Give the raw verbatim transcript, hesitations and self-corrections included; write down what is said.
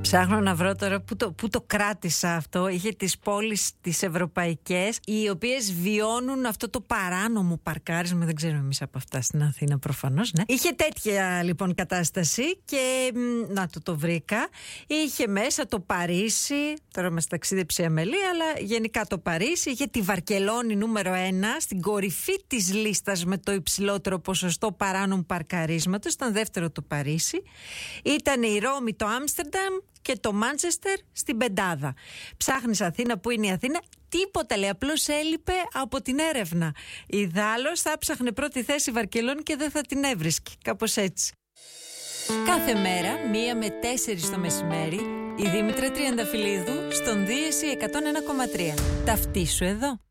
Ψάχνω να βρω τώρα που το, που το κράτησα αυτό. Είχε τις πόλεις τις ευρωπαϊκές, οι οποίες βιώνουν αυτό το παράνομο παρκάρισμα. Δεν ξέρω εμείς από αυτά στην Αθήνα προφανώς, ναι. Είχε τέτοια λοιπόν κατάσταση και να το το βρήκα. Είχε μέσα το Παρίσι, τώρα μας ταξίδεψε η Αμελία, αλλά γενικά το Παρίσι. Είχε τη Βαρκελόνη νούμερο ένα, στην κορυφή της λίστας με το υψηλότερο ποσοστό παράνομου παρκαρίσματος. Ήταν δεύτερο το Παρίσι. Ήταν η Ρώμη, το Άμστερνταμ και το Μάντσεστερ στην πεντάδα. Ψάχνεις Αθήνα, που είναι η Αθήνα? Τίποτα, λέει, απλώς έλειπε από την έρευνα. Ιδάλλως θα ψάχνε πρώτη θέση η Βαρκελόνη και δεν θα την έβρισκε. Κάπως έτσι. Κάθε μέρα, μία με τέσσερις το μεσημέρι, η Δήμητρα Τριανταφυλλίδου στον Δίεση εκατόν ένα κόμμα τρία. Ταυτίσου εδώ.